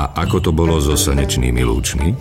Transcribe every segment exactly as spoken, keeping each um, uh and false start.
A ako to bolo so slnečnými lúčmi?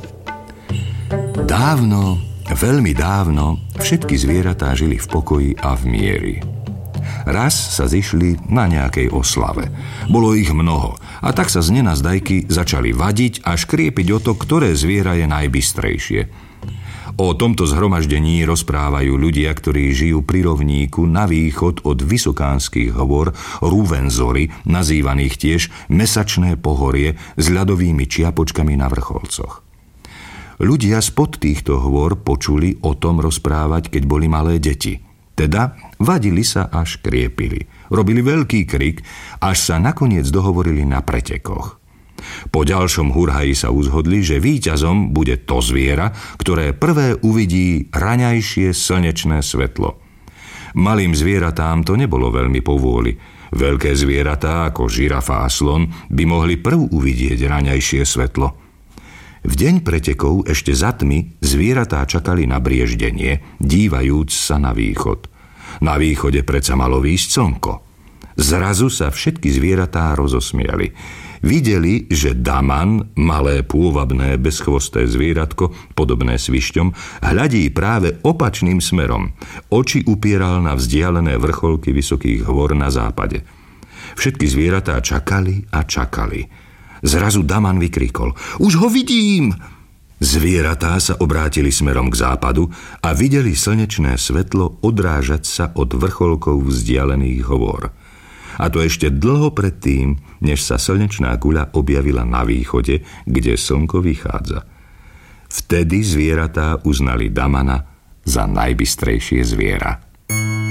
Dávno, veľmi dávno, všetky zvieratá žili v pokoji a v mieri. Raz sa zišli na nejakej oslave. Bolo ich mnoho a tak sa z nenazdajky začali vadiť a škriepiť o to, ktoré zviera je najbystrejšie. O tomto zhromaždení rozprávajú ľudia, ktorí žijú pri rovníku na východ od Vysokánskych hôr Ruvenzory, nazývaných tiež Mesačné pohorie s ľadovými čiapočkami na vrcholcoch. Ľudia spod týchto hôr počuli o tom rozprávať, keď boli malé deti. Teda vadili sa a škriepili. Robili veľký krik, až sa nakoniec dohovorili na pretekoch. Po ďalšom hurhaji sa uzhodli, že víťazom bude to zviera, ktoré prvé uvidí raňajšie slnečné svetlo. Malým zvieratám to nebolo veľmi povôli. Veľké zvieratá ako žirafa a slon by mohli prv uvidieť raňajšie svetlo. V deň pretekov ešte za tmy zvieratá čakali na brieždenie, dívajúc sa na východ. Na východe predsa malo výjsť slnko. Zrazu sa všetky zvieratá rozosmiali. Videli, že Daman, malé pôvabné bezchvosté zvieratko, podobné svišťom, hľadí práve opačným smerom. Oči upieral na vzdialené vrcholky vysokých hôr na západe. Všetky zvieratá čakali a čakali. Zrazu Daman vykrikol: Už ho vidím! Zvieratá sa obrátili smerom k západu a videli slnečné svetlo odrážať sa od vrcholkov vzdialených hôr. A to ešte dlho predtým, než sa slnečná guľa objavila na východe, kde slnko vychádza. Vtedy zvieratá uznali Damana za najbystrejšie zviera.